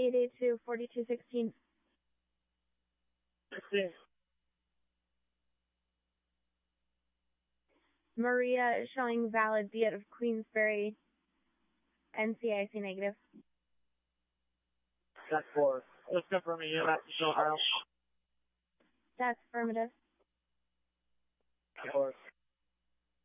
882 4216. 16. Maria is showing valid Viet of Queensbury. NCIC negative. That's 4. Just confirming you at Ohio. That's affirmative. Of course.